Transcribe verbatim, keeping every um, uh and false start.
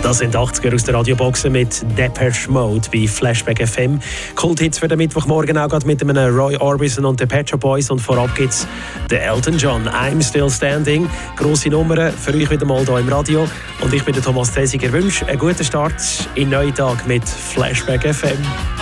Das sind achtziger aus der Radioboxen mit Depeche Mode bei Flashback F M. Kulthits für den Mittwochmorgen auch gerade mit einem Roy Orbison und den Pet Shop Boys. Und vorab gibt's den Elton John, I'm Still Standing. Grosse Nummern für euch wieder mal hier im Radio. Und ich bin der Thomas Thesiger. Wünsche einen guten Start in den neuen Tag mit Flashback F M.